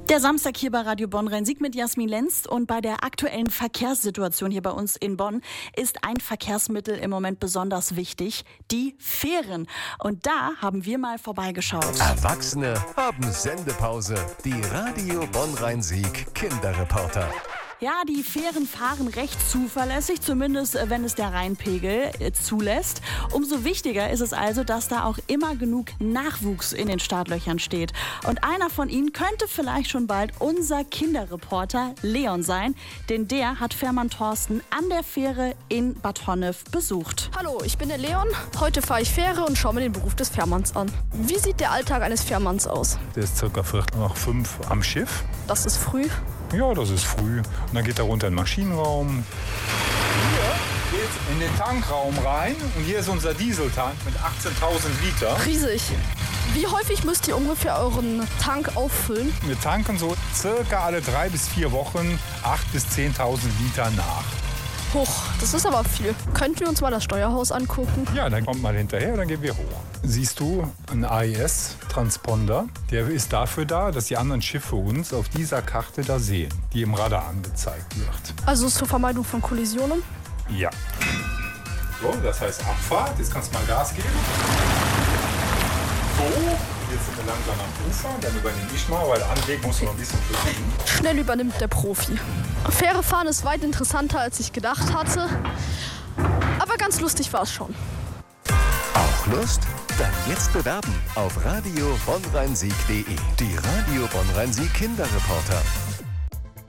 Der Samstag hier bei Radio Bonn-Rhein-Sieg mit Jasmin Lenz, und bei der aktuellen Verkehrssituation hier bei uns in Bonn ist ein Verkehrsmittel im Moment besonders wichtig, die Fähren. Und da haben wir mal vorbeigeschaut. Erwachsene haben Sendepause. Die Radio Bonn-Rhein-Sieg Kinderreporter. Ja, die Fähren fahren recht zuverlässig, zumindest wenn es der Rheinpegel zulässt. Umso wichtiger ist es also, dass da auch immer genug Nachwuchs in den Startlöchern steht. Und einer von ihnen könnte vielleicht schon bald unser Kinderreporter Leon sein, denn der hat Fährmann Thorsten an der Fähre in Bad Honnef besucht. Hallo, ich bin der Leon. Heute fahre ich Fähre und schaue mir den Beruf des Fährmanns an. Wie sieht der Alltag eines Fährmanns aus? Der ist ca. 4:45 am Schiff. Das ist früh. Ja, das ist früh. Und dann geht er runter in den Maschinenraum. Hier geht's in den Tankraum rein. Und hier ist unser Dieseltank mit 18.000 Liter. Riesig. Wie häufig müsst ihr ungefähr euren Tank auffüllen? Wir tanken so circa alle 3 bis 4 Wochen 8.000 bis 10.000 Liter nach. Hoch, das ist aber viel. Könnten wir uns mal das Steuerhaus angucken? Ja, dann kommt mal hinterher und dann gehen wir hoch. Siehst du einen AIS-Transponder? Der ist dafür da, dass die anderen Schiffe uns auf dieser Karte da sehen, die im Radar angezeigt wird. Also zur Vermeidung von Kollisionen? Ja. So, das heißt Abfahrt. Jetzt kannst du mal Gas geben. So, jetzt sind wir langsam am Ufer. Dann übernehme ich mal, weil anlegen muss noch ein bisschen fliegen. Schnell übernimmt der Profi. Fähre fahren ist weit interessanter, als ich gedacht hatte. Aber ganz lustig war es schon. Auch Lust? Dann jetzt bewerben auf radiobonnrhein-sieg.de. Die Radio Bonn-Rhein-Sieg Kinderreporter.